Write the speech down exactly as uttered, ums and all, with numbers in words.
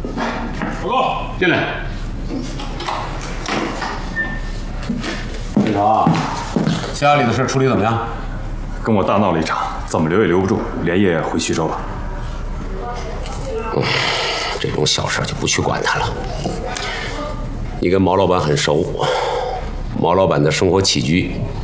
报告，进来。 队长，家里的事处理怎么样？ 跟我大闹了一场，怎么留也留不住，连夜回徐州了。 嗯，这种小事就不去管它了。你跟毛老板很熟，毛老板的生活起居